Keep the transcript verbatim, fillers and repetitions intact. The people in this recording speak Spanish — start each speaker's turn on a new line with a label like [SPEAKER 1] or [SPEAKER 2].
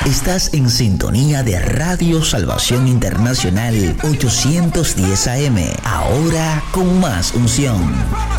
[SPEAKER 1] Estás en sintonía de Radio Salvación Internacional ochocientos diez A M, ahora con más unción.